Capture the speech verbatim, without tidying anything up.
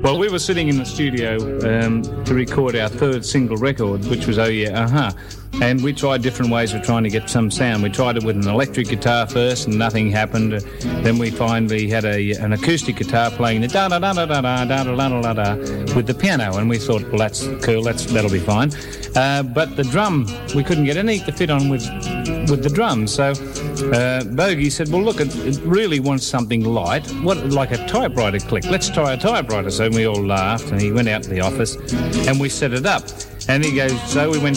Well, we were sitting in the studio um, to record our third single record, which was Oh Yeah, Uh-Huh. And we tried different ways of trying to get some sound. We tried it with an electric guitar first, and nothing happened. Then we finally had a an acoustic guitar playing the da da da da da da da da da da da with the piano, and we thought, well, that's cool. That's that'll be fine. Uh, but the drum, we couldn't get anything to fit on with with the drums. So uh, Bogey said, well, look, it, it really wants something light, what like a typewriter click. Let's try a typewriter. So we all laughed, and he went out to the office, and we set it up. And he goes, so we went